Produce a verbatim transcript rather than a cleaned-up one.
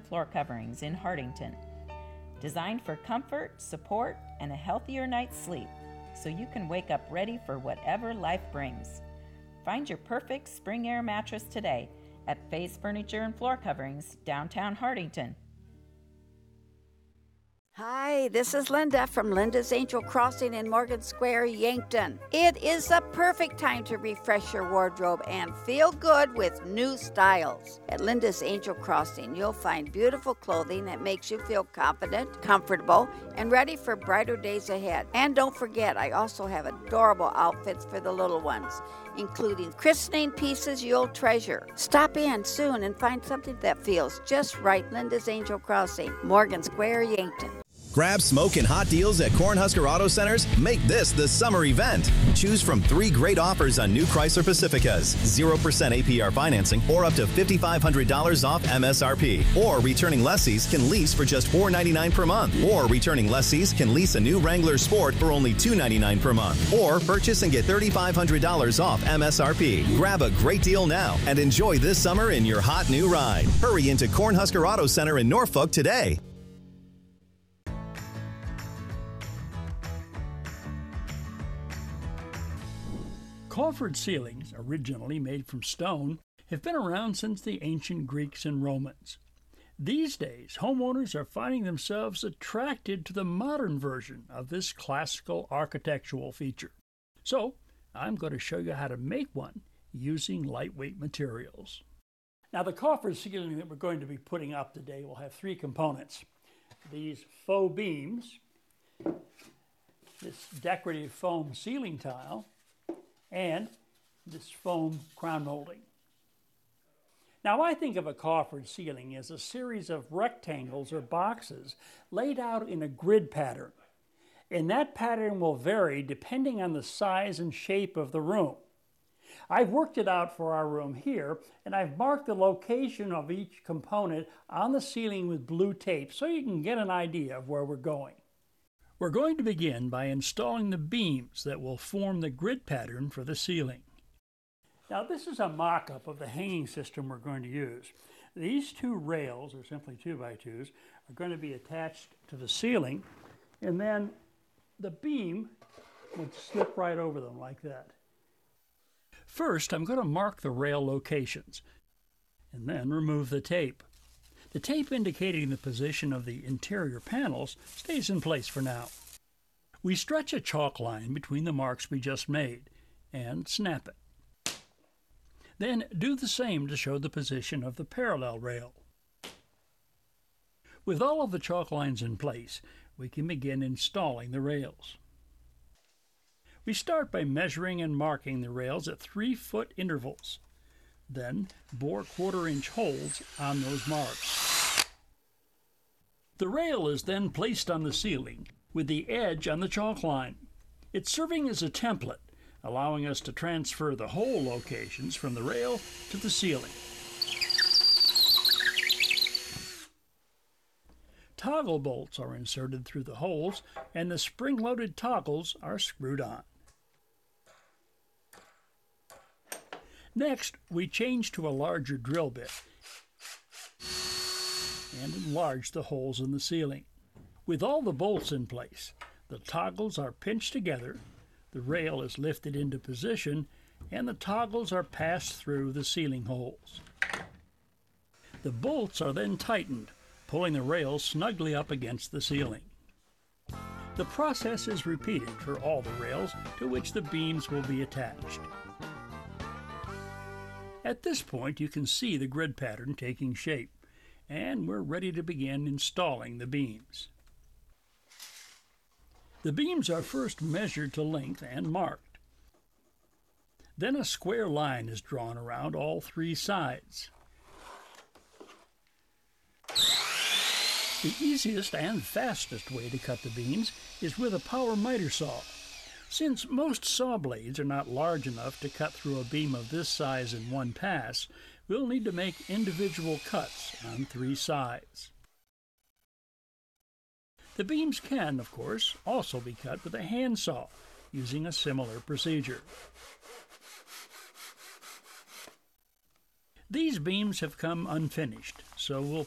Floor Coverings in Hartington. Designed for comfort, support, and a healthier night's sleep, so you can wake up ready for whatever life brings. Find your perfect spring air mattress today at Faye's Furniture and Floor Coverings, downtown Hartington. Hi, this is Linda from Linda's Angel Crossing in Morgan Square, Yankton. It is the perfect time to refresh your wardrobe and feel good with new styles. At Linda's Angel Crossing, you'll find beautiful clothing that makes you feel confident, comfortable, and ready for brighter days ahead. And don't forget, I also have adorable outfits for the little ones, including christening pieces you'll treasure. Stop in soon and find something that feels just right. Linda's Angel Crossing, Morgan Square, Yankton. Grab smoking hot deals at Cornhusker Auto Centers. Make this the summer event. Choose from three great offers on new Chrysler Pacificas, zero percent A P R financing, or up to five thousand five hundred dollars off M S R P. Or returning lessees can lease for just four hundred ninety-nine dollars per month. Or returning lessees can lease a new Wrangler Sport for only two hundred ninety-nine dollars per month. Or purchase and get three thousand five hundred dollars off M S R P. Grab a great deal now and enjoy this summer in your hot new ride. Hurry into Cornhusker Auto Center in Norfolk today. Crawford ceilings, originally made from stone, have been around since the ancient Greeks and Romans. These days, homeowners are finding themselves attracted to the modern version of this classical architectural feature. So, I'm going to show you how to make one using lightweight materials. Now, the Crawford ceiling that we're going to be putting up today will have three components. These faux beams, this decorative foam ceiling tile, and this foam crown molding. Now, I think of a Crawford ceiling as a series of rectangles or boxes laid out in a grid pattern, and that pattern will vary depending on the size and shape of the room. I've worked it out for our room here, and I've marked the location of each component on the ceiling with blue tape so you can get an idea of where we're going. We're going to begin by installing the beams that will form the grid pattern for the ceiling. Now, this is a mock-up of the hanging system we're going to use. These two rails, or simply two by twos, are going to be attached to the ceiling, and then the beam would slip right over them like that. First, I'm going to mark the rail locations, and then remove the tape. The tape indicating the position of the interior panels stays in place for now. We stretch a chalk line between the marks we just made and snap it. Then do the same to show the position of the parallel rail. With all of the chalk lines in place, we can begin installing the rails. We start by measuring and marking the rails at three-foot intervals. Then bore quarter-inch holes on those marks. The rail is then placed on the ceiling with the edge on the chalk line. It's serving as a template, allowing us to transfer the hole locations from the rail to the ceiling. Toggle bolts are inserted through the holes, and the spring-loaded toggles are screwed on. Next, we change to a larger drill bit and enlarge the holes in the ceiling. With all the bolts in place, the toggles are pinched together, the rail is lifted into position, and the toggles are passed through the ceiling holes. The bolts are then tightened, pulling the rail snugly up against the ceiling. The process is repeated for all the rails to which the beams will be attached. At this point, you can see the grid pattern taking shape, and we're ready to begin installing the beams. The beams are first measured to length and marked. Then a square line is drawn around all three sides. The easiest and fastest way to cut the beams is with a power miter saw. Since most saw blades are not large enough to cut through a beam of this size in one pass, we'll need to make individual cuts on three sides. The beams can, of course, also be cut with a handsaw using a similar procedure. These beams have come unfinished, so we'll